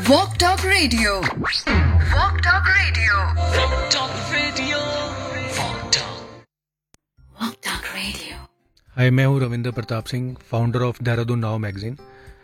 Walk Talk Radio. Walk Talk Radio. Walk Talk Radio. Walk Talk. Walk Talk Radio. हाय, मैं हूँ Ravindra Pratap Singh, founder of Dehradun now magazine.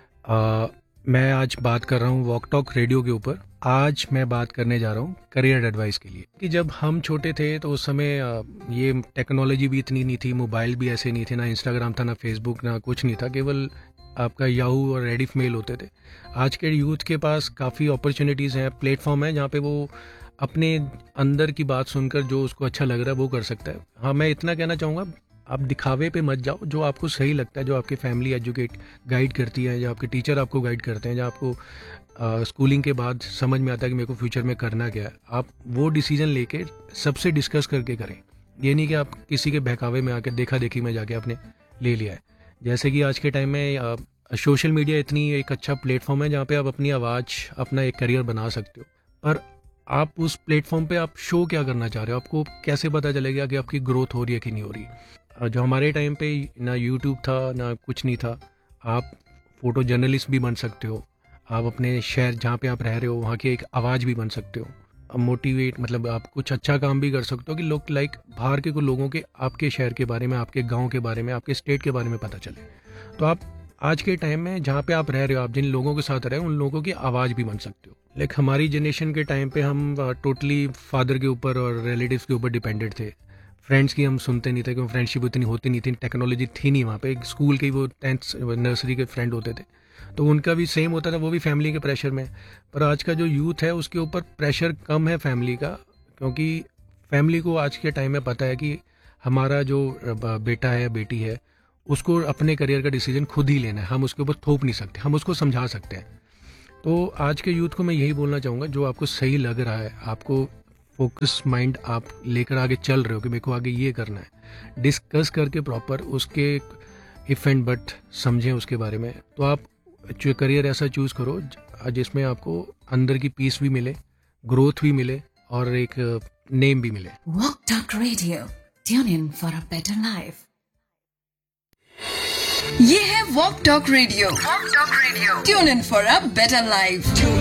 मैं आज बात कर रहा हूँ वॉक टॉक रेडियो के ऊपर। आज मैं बात करने जा रहा हूँ करियर एडवाइस के लिए कि जब हम छोटे थे तो उस समय ये टेक्नोलॉजी भी इतनी नहीं थी, मोबाइल भी ऐसे नहीं थे, ना इंस्टाग्राम था, ना फेसबुक, ना कुछ नहीं था, केवल आपका याहू और रेडिफ मेल होते थे। आज के यूथ के पास काफ़ी अपॉर्चुनिटीज़ हैं, प्लेटफॉर्म है जहाँ पे वो अपने अंदर की बात सुनकर जो उसको अच्छा लग रहा है वो कर सकता है। हाँ, मैं इतना कहना चाहूँगा, आप दिखावे पे मत जाओ। जो आपको सही लगता है, जो आपकी फैमिली एजुकेट गाइड करती है, जो आपके टीचर आपको गाइड करते हैं, जो आपको स्कूलिंग के बाद समझ में आता है कि मेरे को फ्यूचर में करना क्या है, आप वो डिसीजन लेके सबसे डिस्कस करके करें। ये नहीं कि आप किसी के बहकावे में आके देखा देखी में जाके आपने ले लिया है। जैसे कि आज के टाइम में सोशल मीडिया इतनी एक अच्छा प्लेटफॉर्म है जहाँ पे आप अपनी आवाज़, अपना एक करियर बना सकते हो। पर आप उस प्लेटफॉर्म पे आप शो क्या करना चाह रहे हो, आपको कैसे पता चलेगा कि आपकी ग्रोथ हो रही है कि नहीं हो रही। जो हमारे टाइम पे ना यूट्यूब था, ना कुछ नहीं था। आप फोटो जर्नलिस्ट भी बन सकते हो, आप अपने शहर जहाँ पे आप रह रहे हो वहाँ की एक आवाज़ भी बन सकते हो। अब मोटिवेट मतलब आप कुछ अच्छा काम भी कर सकते हो कि लोग बाहर के लोगों के आपके शहर के बारे में, आपके गांव के बारे में, आपके स्टेट के बारे में पता चले। तो आप आज के टाइम में जहाँ पे आप रह रहे हो, आप जिन लोगों के साथ रहे हो, उन लोगों की आवाज़ भी बन सकते हो। हमारी जनरेशन के टाइम पे हम टोटली फादर के ऊपर और रिलेटिव्स के ऊपर डिपेंडेड थे। फ्रेंड्स की हम सुनते नहीं थे क्योंकि फ्रेंडशिप उतनी होती नहीं थी, टेक्नोलॉजी थी नहीं वहाँ पे। स्कूल के वो 10th नर्सरी के फ्रेंड होते थे, तो उनका भी सेम होता था, वो भी फैमिली के प्रेशर में। पर आज का जो यूथ है उसके ऊपर प्रेशर कम है फैमिली का, क्योंकि फैमिली को आज के टाइम में पता है कि हमारा जो बेटा है, बेटी है, उसको अपने करियर का डिसीजन खुद ही लेना है। हम उसके ऊपर थोप नहीं सकते, हम उसको समझा सकते हैं। तो आज के यूथ को मैं यही बोलना चाहूँगा, जो आपको सही लग रहा है, आपको फोकस माइंड आप लेकर आगे चल रहे हो कि मेरे को आगे ये करना है, डिस्कस करके प्रॉपर उसके इफ एंड बट समझें उसके बारे में। तो आप जो करियर ऐसा चूज़ करो जिसमें आपको अंदर की पीस भी मिले, ग्रोथ भी मिले और एक नेम भी मिले। Walk Talk Radio. Tune in for a better life. ये है Walk Talk Radio. Walk Talk Radio. Tune in for a better life.